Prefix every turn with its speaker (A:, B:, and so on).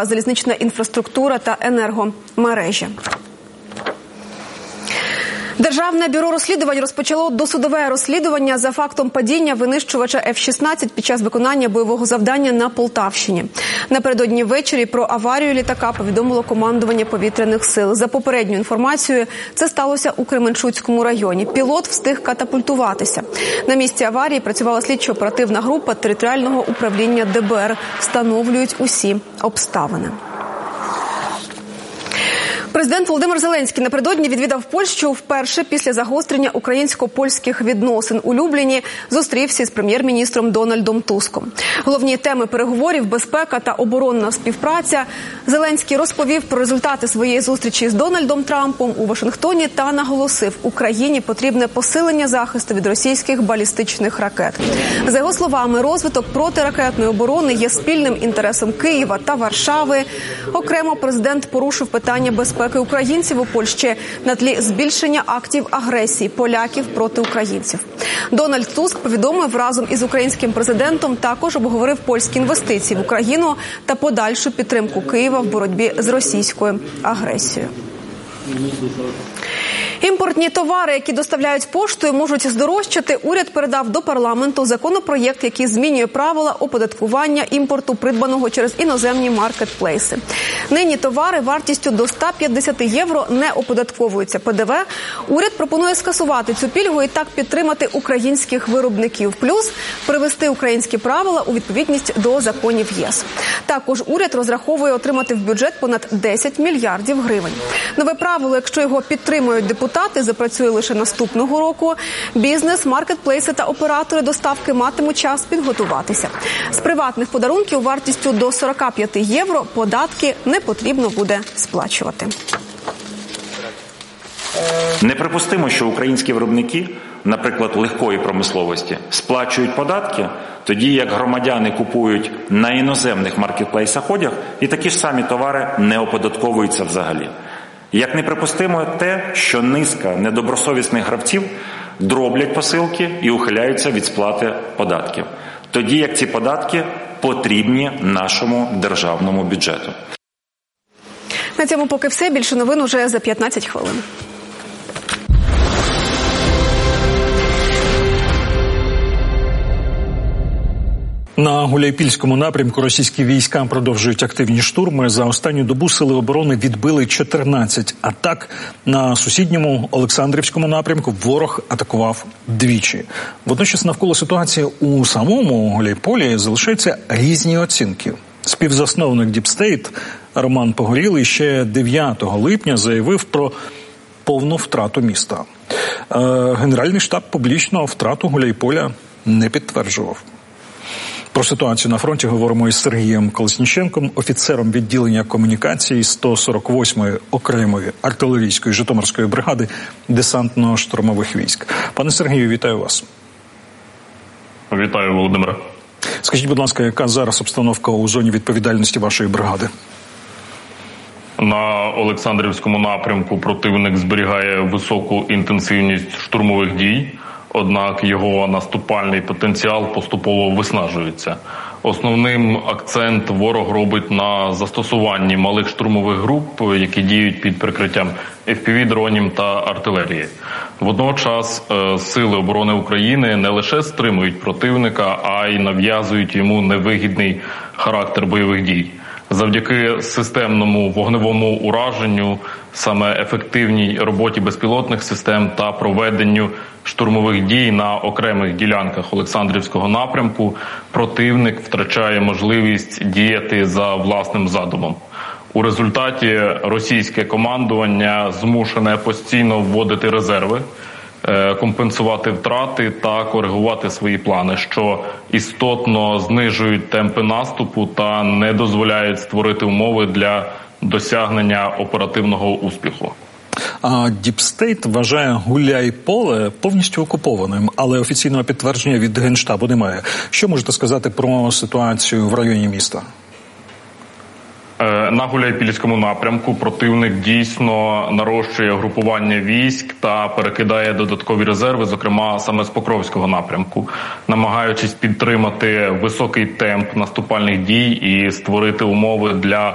A: залізнична інфраструктура та енергомережі. Державне бюро розслідувань розпочало досудове розслідування за фактом падіння винищувача F-16 під час виконання бойового завдання на Полтавщині. Напередодні ввечері про аварію літака повідомило командування повітряних сил. За попередньою інформацією, це сталося у Кременчуцькому районі. Пілот встиг катапультуватися. На місці аварії працювала слідчо-оперативна група територіального управління ДБР. Встановлюють усі обставини. Президент Володимир Зеленський напередодні відвідав Польщу вперше після загострення українсько-польських відносин. У Любліні зустрівся з прем'єр-міністром Дональдом Туском. Головні теми переговорів – безпека та оборонна співпраця. Зеленський розповів про результати своєї зустрічі з Дональдом Трампом у Вашингтоні та наголосив, Україні потрібне посилення захисту від російських балістичних ракет. За його словами, розвиток протиракетної оборони є спільним інтересом Києва та Варшави. Окремо президент порушив питання безпеки українців у Польщі на тлі збільшення актів агресії поляків проти українців. Дональд Туск повідомив, разом із українським президентом також обговорив польські інвестиції в Україну та подальшу підтримку Києва в боротьбі з російською агресією. Імпортні товари, які доставляють поштою, можуть здорожчати. Уряд передав до парламенту законопроєкт, який змінює правила оподаткування імпорту, придбаного через іноземні маркетплейси. Нині товари вартістю до 150 євро не оподатковуються ПДВ. Уряд пропонує скасувати цю пільгу і так підтримати українських виробників. Плюс привести українські правила у відповідність до законів ЄС. Також уряд розраховує отримати в бюджет понад 10 мільярдів гривень. Нове правило, якщо його підтримують депутати, запрацює лише наступного року. Бізнес, маркетплейси та оператори доставки матимуть час підготуватися. З приватних подарунків вартістю до 45 євро податки не потрібно буде сплачувати.
B: Неприпустимо, що українські виробники, наприклад, легкої промисловості, сплачують податки, тоді як громадяни купують на іноземних маркетплейсах одяг, і такі ж самі товари не оподатковуються взагалі. Як неприпустимо те, що низка недобросовісних гравців дроблять посилки і ухиляються від сплати податків, тоді як ці податки потрібні нашому державному бюджету.
A: На цьому поки все. Більше новин уже за 15 хвилин.
C: На Гуляйпільському напрямку російські війська продовжують активні штурми. За останню добу сили оборони відбили 14 атак. На сусідньому Олександрівському напрямку ворог атакував двічі. Водночас навколо ситуації у самому Гуляйполі залишаються різні оцінки. Співзасновник Діпстейт Роман Погорілий ще 9 липня заявив про повну втрату міста. Генеральний штаб публічно втрату Гуляйполя не підтверджував. Про ситуацію на фронті говоримо із Сергієм Колесніченком, офіцером відділення комунікації 148-ї окремої артилерійської Житомирської бригади десантно-штурмових військ. Пане Сергію, вітаю вас.
D: Вітаю, Володимире.
C: Скажіть, будь ласка, яка зараз обстановка у зоні відповідальності вашої бригади?
D: На Олександрівському напрямку противник зберігає високу інтенсивність штурмових дій, однак його наступальний потенціал поступово виснажується. Основним акцент ворог робить на застосуванні малих штурмових груп, які діють під прикриттям FPV-дронів та артилерії. Водночас Сили оборони України не лише стримують противника, а й нав'язують йому невигідний характер бойових дій. Завдяки системному вогневому ураженню, саме ефективній роботі безпілотних систем та проведенню штурмових дій на окремих ділянках Олександрівського напрямку, противник втрачає можливість діяти за власним задумом. У результаті російське командування змушене постійно вводити резерви, компенсувати втрати та коригувати свої плани, що істотно знижують темпи наступу та не дозволяють створити умови для досягнення оперативного успіху.
C: А Діпстейт вважає Гуляйполе повністю окупованим, але офіційного підтвердження від Генштабу немає. Що можете сказати про ситуацію в районі міста?
D: На Гуляйпільському напрямку противник дійсно нарощує групування військ та перекидає додаткові резерви, зокрема саме з Покровського напрямку, намагаючись підтримати високий темп наступальних дій і створити умови для